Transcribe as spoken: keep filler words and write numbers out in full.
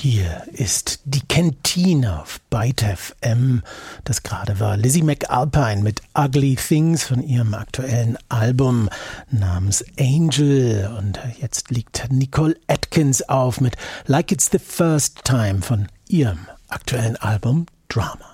Hier ist die Kantine auf Byte F M. Das gerade war Lizzie McAlpine mit Ugly Things von ihrem aktuellen Album namens Angel. Und jetzt liegt Nicole Atkins auf mit Like It's the First Time von ihrem aktuellen Album Drama.